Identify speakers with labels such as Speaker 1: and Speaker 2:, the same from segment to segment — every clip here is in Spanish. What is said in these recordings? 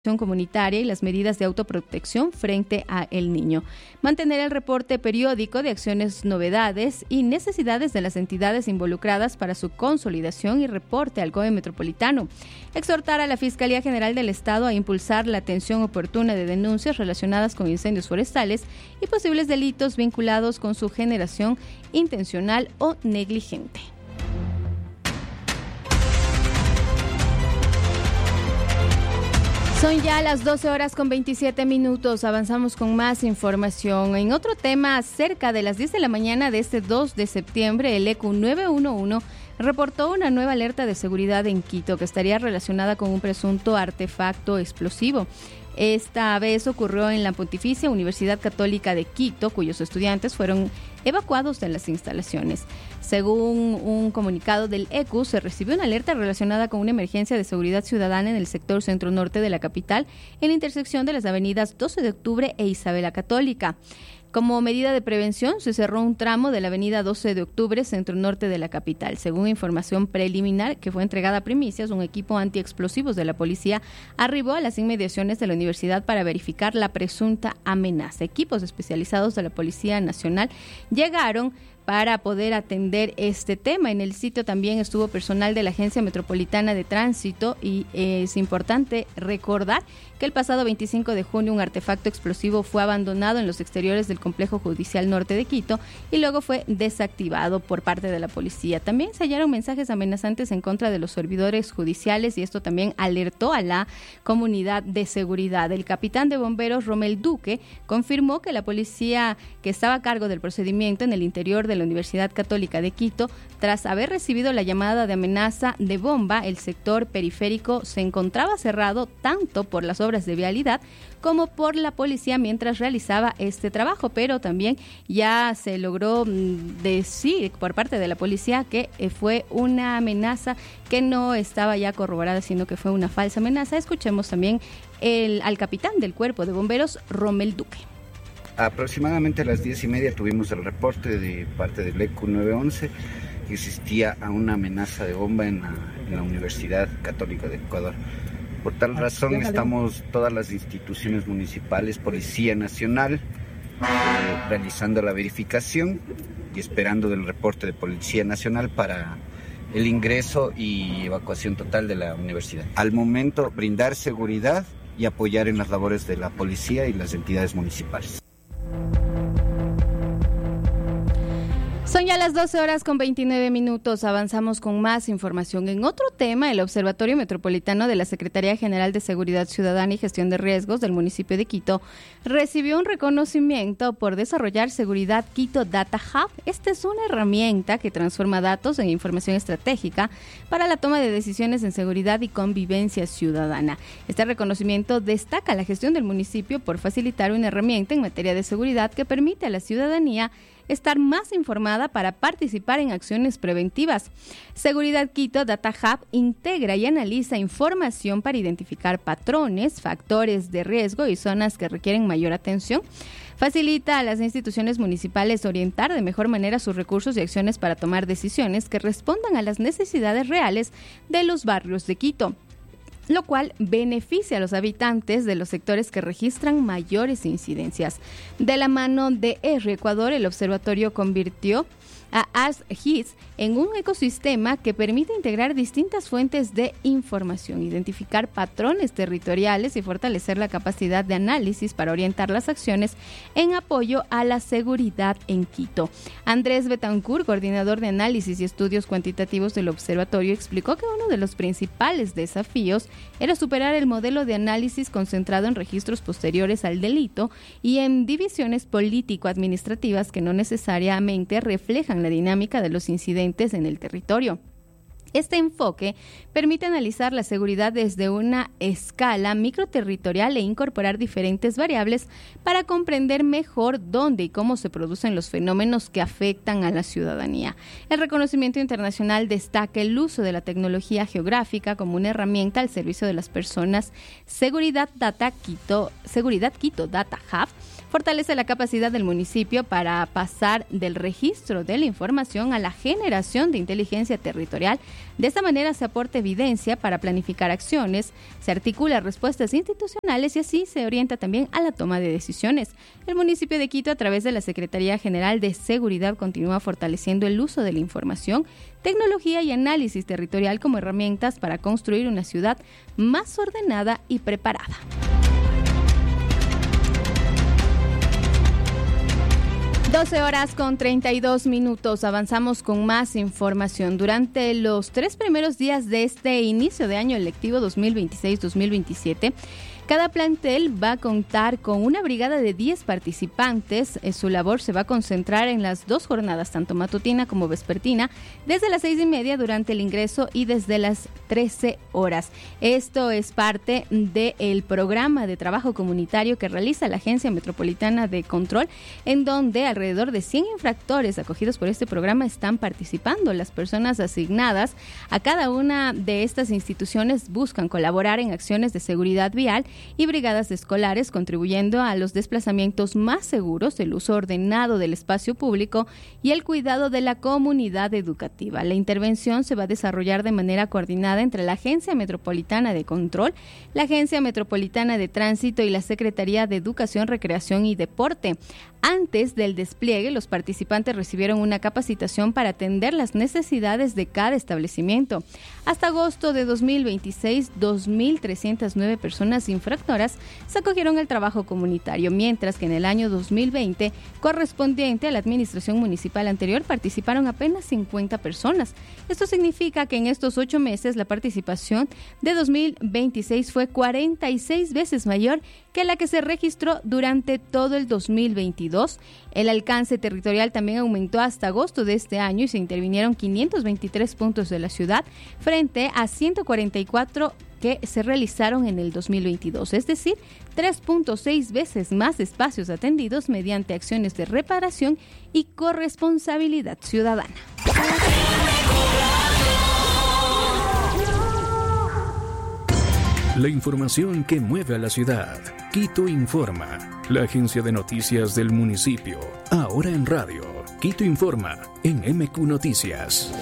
Speaker 1: comunitaria y las medidas de autoprotección frente a el niño. Mantener el reporte periódico de acciones, novedades y necesidades de las entidades involucradas para su consolidación y reporte al COE Metropolitano. Exhortar a la Fiscalía General del Estado a impulsar la atención oportuna de denuncias relacionadas con incendios forestales y posibles delitos vinculados con su generación intencional o negligente. Son ya las 12:27. Avanzamos con más información. En otro tema, cerca de las 10 de la mañana de este 2 de septiembre, el ECU 911 reportó una nueva alerta de seguridad en Quito que estaría relacionada con un presunto artefacto explosivo. Esta vez ocurrió en la Pontificia Universidad Católica de Quito, cuyos estudiantes fueron evacuados de las instalaciones. Según un comunicado del ECU, se recibió una alerta relacionada con una emergencia de seguridad ciudadana en el sector centro-norte de la capital, en la intersección de las avenidas 12 de octubre e Isabela Católica. Como medida de prevención, se cerró un tramo de la avenida 12 de octubre, centro-norte de la capital. Según información preliminar que fue entregada a Primicias, un equipo antiexplosivos de la policía arribó a las inmediaciones de la universidad para verificar la presunta amenaza. Equipos especializados de la Policía Nacional llegaron para poder atender este tema. En el sitio también estuvo personal de la Agencia Metropolitana de Tránsito y es importante recordar que el pasado 25 de junio un artefacto explosivo fue abandonado en los exteriores del Complejo Judicial Norte de Quito y luego fue desactivado por parte de la policía. También se hallaron mensajes amenazantes en contra de los servidores judiciales y esto también alertó a la comunidad de seguridad. El capitán de bomberos Romel Duque confirmó que la policía que estaba a cargo del procedimiento en el interior de la Universidad Católica de Quito, tras haber recibido la llamada de amenaza de bomba, el sector periférico se encontraba cerrado tanto por las obras de vialidad como por la policía mientras realizaba este trabajo, pero también ya se logró decir por parte de la policía que fue una amenaza que no estaba ya corroborada, sino que fue una falsa amenaza. Escuchemos también al capitán del Cuerpo de Bomberos, Romel Duque.
Speaker 2: Aproximadamente a las 10:30 tuvimos el reporte de parte del ECU 911 que existía a una amenaza de bomba en la Universidad Católica de Ecuador. Por tal razón estamos todas las instituciones municipales, Policía Nacional, realizando la verificación y esperando del reporte de Policía Nacional para el ingreso y evacuación total de la universidad. Al momento, brindar seguridad y apoyar en las labores de la policía y las entidades municipales.
Speaker 1: Son ya las 12:29. Avanzamos con más información. En otro tema, el Observatorio Metropolitano de la Secretaría General de Seguridad Ciudadana y Gestión de Riesgos del municipio de Quito recibió un reconocimiento por desarrollar Seguridad Quito Data Hub. Esta es una herramienta que transforma datos en información estratégica para la toma de decisiones en seguridad y convivencia ciudadana. Este reconocimiento destaca la gestión del municipio por facilitar una herramienta en materia de seguridad que permite a la ciudadanía estar más informada para participar en acciones preventivas. Seguridad Quito Data Hub integra y analiza información para identificar patrones, factores de riesgo y zonas que requieren mayor atención. Facilita a las instituciones municipales orientar de mejor manera sus recursos y acciones para tomar decisiones que respondan a las necesidades reales de los barrios de Quito, lo cual beneficia a los habitantes de los sectores que registran mayores incidencias. De la mano de Ecuador, el observatorio convirtió a ASGIS en un ecosistema que permite integrar distintas fuentes de información, identificar patrones territoriales y fortalecer la capacidad de análisis para orientar las acciones en apoyo a la seguridad en Quito. Andrés Betancourt, coordinador de análisis y estudios cuantitativos del observatorio, explicó que uno de los principales desafíos era superar el modelo de análisis concentrado en registros posteriores al delito y en divisiones político-administrativas que no necesariamente reflejan la dinámica de los incidentes en el territorio. Este enfoque permite analizar la seguridad desde una escala microterritorial e incorporar diferentes variables para comprender mejor dónde y cómo se producen los fenómenos que afectan a la ciudadanía. El reconocimiento internacional destaca el uso de la tecnología geográfica como una herramienta al servicio de las personas. Seguridad Quito Data Hub fortalece la capacidad del municipio para pasar del registro de la información a la generación de inteligencia territorial. De esta manera se aporta evidencia para planificar acciones, se articula respuestas institucionales y así se orienta también a la toma de decisiones. El municipio de Quito, a través de la Secretaría General de Seguridad, continúa fortaleciendo el uso de la información, tecnología y análisis territorial como herramientas para construir una ciudad más ordenada y preparada. 12:32. Avanzamos con más información. Durante los 3 primeros días de este inicio de año lectivo 2026-2027, cada plantel va a contar con una brigada de 10 participantes. Su labor se va a concentrar en las 2 jornadas, tanto matutina como vespertina, desde las 6:30 durante el ingreso y desde las 13 horas. Esto es parte del programa de trabajo comunitario que realiza la Agencia Metropolitana de Control, en donde alrededor de 100 infractores acogidos por este programa están participando. Las personas asignadas a cada una de estas instituciones buscan colaborar en acciones de seguridad vial y brigadas escolares, contribuyendo a los desplazamientos más seguros, el uso ordenado del espacio público y el cuidado de la comunidad educativa. La intervención se va a desarrollar de manera coordinada entre la Agencia Metropolitana de Control, la Agencia Metropolitana de Tránsito y la Secretaría de Educación, Recreación y Deporte. Antes del despliegue, los participantes recibieron una capacitación para atender las necesidades de cada establecimiento. Hasta agosto de 2026, 2.309 personas infractoras se acogieron al trabajo comunitario, mientras que en el año 2020, correspondiente a la administración municipal anterior, participaron apenas 50 personas. Esto significa que en estos 8 meses la participación de 2026 fue 46 veces mayor que la que se registró durante todo el 2022. El alcance territorial también aumentó hasta agosto de este año y se intervinieron 523 puntos de la ciudad frente a 144 que se realizaron en el 2022, es decir, 3.6 veces más espacios atendidos mediante acciones de reparación y corresponsabilidad ciudadana.
Speaker 3: La información que mueve a la ciudad. Quito Informa, la agencia de noticias del municipio. Ahora en radio. Quito Informa, en MQ Noticias.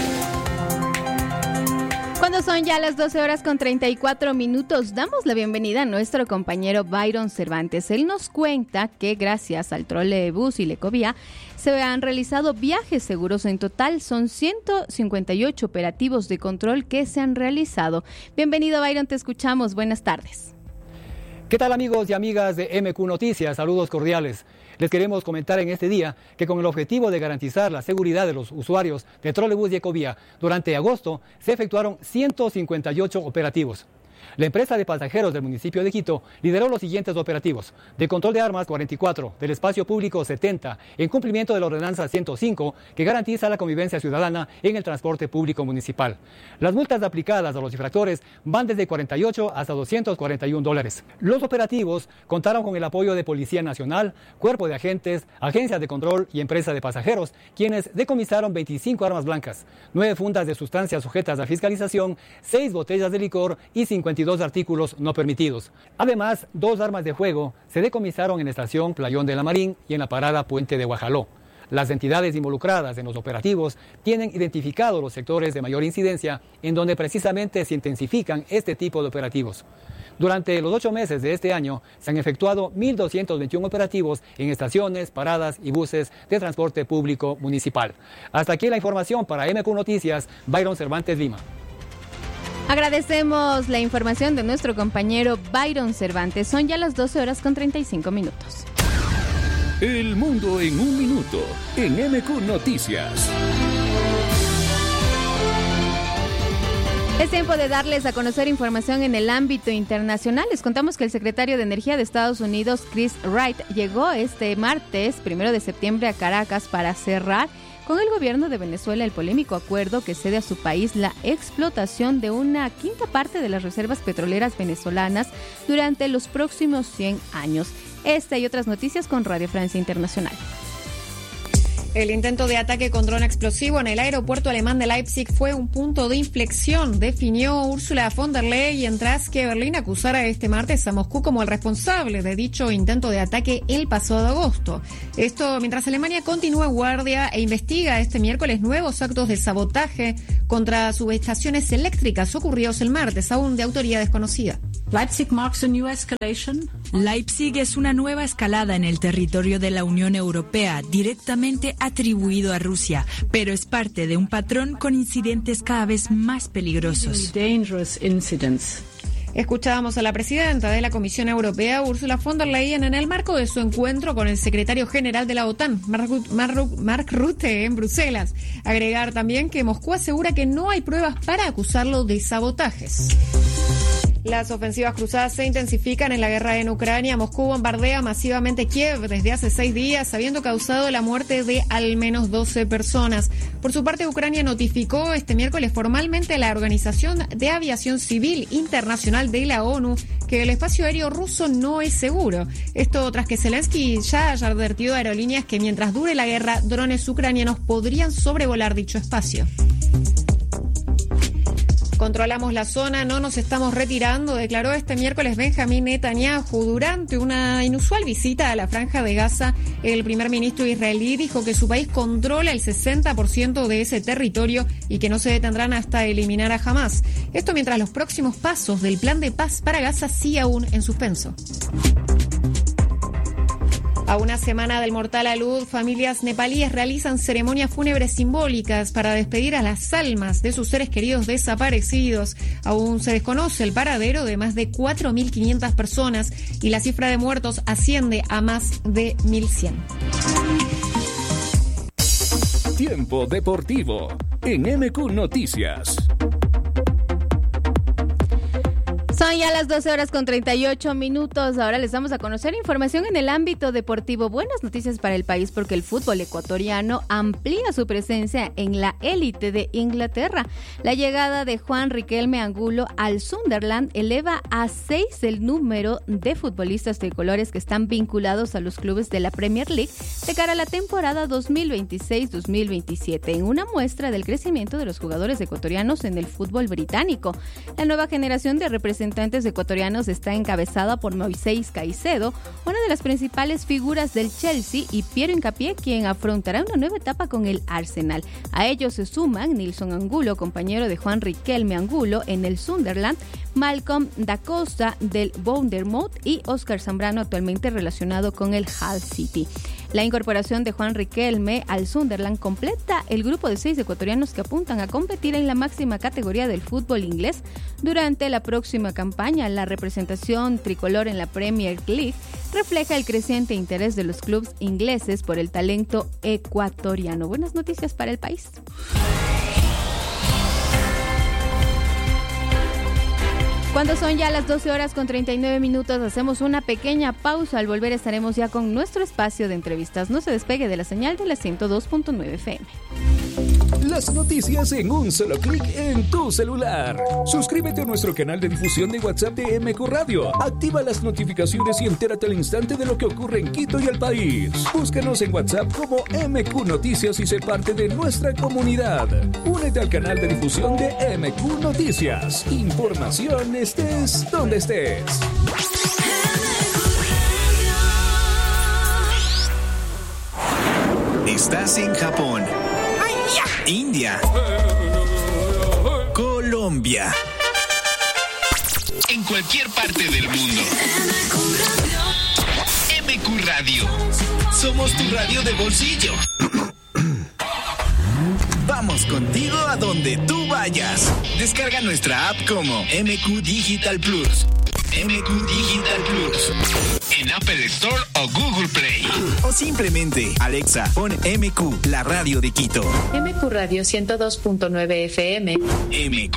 Speaker 1: Cuando son ya las 12:34, damos la bienvenida a nuestro compañero Byron Cervantes. Él nos cuenta que gracias al trolebús y la ecovía se han realizado viajes seguros. En total son 158 operativos de control que se han realizado. Bienvenido, Byron, te escuchamos. Buenas tardes.
Speaker 4: ¿Qué tal, amigos y amigas de MQ Noticias? Saludos cordiales. Les queremos comentar en este día que con el objetivo de garantizar la seguridad de los usuarios de trolebús y ecovía, durante agosto se efectuaron 158 operativos. La empresa de pasajeros del municipio de Quito lideró los siguientes operativos: de control de armas 44, del espacio público 70, en cumplimiento de la ordenanza 105 que garantiza la convivencia ciudadana en el transporte público municipal. Las multas aplicadas a los infractores van desde 48 hasta $241. Los operativos contaron con el apoyo de Policía Nacional, Cuerpo de Agentes, Agencias de Control y Empresa de Pasajeros, quienes decomisaron 25 armas blancas, 9 fundas de sustancias sujetas a fiscalización, 6 botellas de licor y 52 artículos no permitidos. Además, 2 armas de fuego se decomisaron en la estación Playón de la Marín y en la parada Puente de Guajaló. Las entidades involucradas en los operativos tienen identificados los sectores de mayor incidencia en donde precisamente se intensifican este tipo de operativos. Durante los 8 meses de este año se han efectuado 1.221 operativos en estaciones, paradas y buses de transporte público municipal. Hasta aquí la información para MQ Noticias, Byron Cervantes, Lima.
Speaker 1: Agradecemos la información de nuestro compañero Byron Cervantes. Son ya las 12:35.
Speaker 3: El mundo en un minuto, en MQ Noticias.
Speaker 1: Es tiempo de darles a conocer información en el ámbito internacional. Les contamos que el secretario de Energía de Estados Unidos, Chris Wright, llegó este martes, 1 de septiembre, a Caracas para cerrar con el gobierno de Venezuela el polémico acuerdo que cede a su país la explotación de una quinta parte de las reservas petroleras venezolanas durante los próximos 100 años. Esta y otras noticias con Radio Francia Internacional.
Speaker 5: El intento de ataque con dron explosivo en el aeropuerto alemán de Leipzig fue un punto de inflexión, definió Ursula von der Leyen tras que Berlín acusara este martes a Moscú como el responsable de dicho intento de ataque el pasado agosto. Esto mientras Alemania continúa en guardia e investiga este miércoles nuevos actos de sabotaje contra subestaciones eléctricas ocurridos el martes, aún de autoría desconocida.
Speaker 6: Leipzig es una nueva escalada en el territorio de la Unión Europea, directamente atribuido a Rusia, pero es parte de un patrón con incidentes cada vez más peligrosos.
Speaker 5: Escuchábamos a la presidenta de la Comisión Europea, Ursula von der Leyen, en el marco de su encuentro con el secretario general de la OTAN, Mark Rutte, en Bruselas. Agregar también que Moscú asegura que no hay pruebas para acusarlo de sabotajes. Las ofensivas cruzadas se intensifican en la guerra en Ucrania. Moscú bombardea masivamente Kiev desde hace 6 días, habiendo causado la muerte de al menos 12 personas. Por su parte, Ucrania notificó este miércoles formalmente a la Organización de Aviación Civil Internacional de la ONU que el espacio aéreo ruso no es seguro. Esto tras que Zelensky ya haya advertido a aerolíneas que mientras dure la guerra, drones ucranianos podrían sobrevolar dicho espacio. Controlamos la zona, no nos estamos retirando, declaró este miércoles Benjamín Netanyahu. Durante una inusual visita a la Franja de Gaza, el primer ministro israelí dijo que su país controla el 60% de ese territorio y que no se detendrán hasta eliminar a Hamás. Esto mientras los próximos pasos del plan de paz para Gaza sigue aún en suspenso. A una semana del mortal alud, familias nepalíes realizan ceremonias fúnebres simbólicas para despedir a las almas de sus seres queridos desaparecidos. Aún se desconoce el paradero de más de 4.500 personas y la cifra de muertos asciende a más de 1.100.
Speaker 3: Tiempo deportivo en MQ Noticias.
Speaker 1: Son ya las 12:38. Ahora les vamos a conocer información en el ámbito deportivo. Buenas noticias para el país porque el fútbol ecuatoriano amplía su presencia en la élite de Inglaterra. La llegada de Juan Riquelme Angulo al Sunderland eleva a 6 el número de futbolistas tricolores que están vinculados a los clubes de la Premier League de cara a la temporada 2026-2027, en una muestra del crecimiento de los jugadores ecuatorianos en el fútbol británico. La nueva generación de representantes ecuatorianos está encabezada por Moisés Caicedo, una de las principales figuras del Chelsea, y Piero Hincapié, quien afrontará una nueva etapa con el Arsenal. A ellos se suman Nilson Angulo, compañero de Juan Riquelme Angulo en el Sunderland, Malcolm da Costa del Bournemouth y Óscar Zambrano, actualmente relacionado con el Hull City. La incorporación de Juan Riquelme al Sunderland completa el grupo de 6 ecuatorianos que apuntan a competir en la máxima categoría del fútbol inglés durante la próxima campaña. La representación tricolor en la Premier League refleja el creciente interés de los clubes ingleses por el talento ecuatoriano. Buenas noticias para el país. Cuando son ya las 12:39, hacemos una pequeña pausa. Al volver estaremos ya con nuestro espacio de entrevistas. No se despegue de la señal de la 102.9 FM.
Speaker 3: Las noticias en un solo clic en tu celular. Suscríbete a nuestro canal de difusión de WhatsApp de MQ Radio. Activa las notificaciones y entérate al instante de lo que ocurre en Quito y el país. Búscanos en WhatsApp como MQ Noticias y sé parte de nuestra comunidad. Únete al canal de difusión de MQ Noticias. Información estés donde estés.
Speaker 7: Estás en Japón, India, Colombia, en cualquier parte del mundo. MQ Radio. Somos tu radio de bolsillo. Vamos contigo a donde tú vayas. Descarga nuestra app como MQ Digital Plus. MQ Digital Plus. En Apple Store o Google Play. O simplemente, Alexa, pon MQ, la radio de Quito.
Speaker 8: MQ Radio 102.9 FM.
Speaker 7: MQ